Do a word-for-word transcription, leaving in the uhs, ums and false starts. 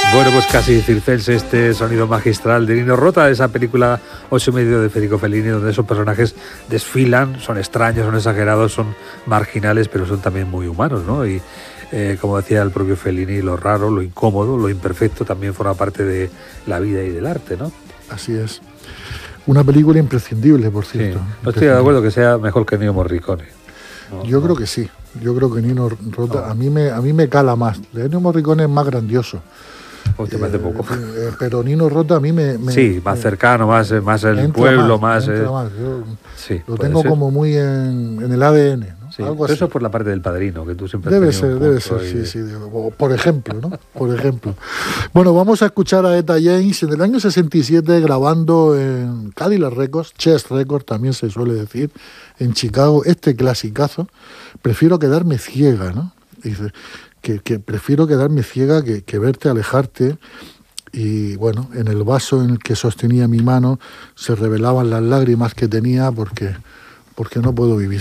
Bueno, pues casi circense este sonido magistral de Nino Rota, de esa película Ocho y medio de Federico Fellini, donde esos personajes desfilan, son extraños, son exagerados, son marginales, pero son también muy humanos, ¿no? Y eh, como decía el propio Fellini, lo raro, lo incómodo, lo imperfecto también forma parte de la vida y del arte, ¿no? Así es. Una película imprescindible, por cierto. Sí. No estoy de acuerdo que sea mejor que Ennio Morricone. No, Yo no. creo que sí. Yo creo que Nino Rota No. a mí me a mí me cala más. Ennio Morricone es más grandioso. O te parece poco. Eh, pero Nino Rota a mí me, me Sí, más me, cercano, más, más el entra pueblo, más. más. entra eh, más. Yo sí, lo puede tengo ser. como muy en, en el A D N, ¿no? Sí, Algo pero así. eso es por la parte del Padrino, que tú siempre has Debe tenido ser, un debe punto ser, ahí sí, de- sí. de- o por ejemplo, ¿no? Por ejemplo. Bueno, vamos a escuchar a Etta James en el año sesenta y siete grabando en Cadillac Records, Chess Records también se suele decir, en Chicago, este clasicazo, Prefiero quedarme ciega, ¿no? Dice que, que prefiero quedarme ciega que, que verte alejarte. Y bueno, en el vaso en el que sostenía mi mano se revelaban las lágrimas que tenía porque, porque no puedo vivir.